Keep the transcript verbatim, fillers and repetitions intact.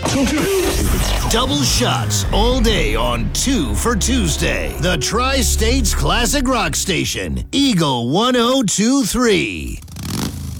Double shots all day on Two for Tuesday. The Tri-States Classic Rock Station, Eagle one oh two three.